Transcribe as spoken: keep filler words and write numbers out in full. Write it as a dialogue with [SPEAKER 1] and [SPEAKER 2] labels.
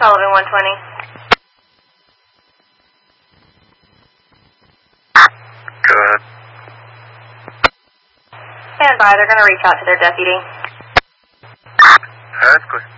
[SPEAKER 1] Sullivan one twenty.
[SPEAKER 2] Go ahead.
[SPEAKER 1] Stand by, they're going to reach out to their deputy.
[SPEAKER 2] That's good.